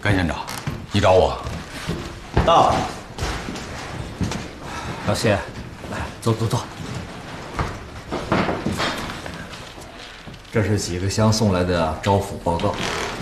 甘县长，你找我？ 到。 老谢，来，坐。这是几个乡送来的招抚报告。